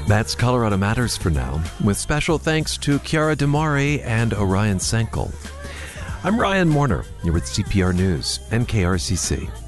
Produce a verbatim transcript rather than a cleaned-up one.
That's Colorado Matters for now, with special thanks to Chiara Damari and Orion Sankel. I'm Ryan Warner. You're with C P R News and K R C C.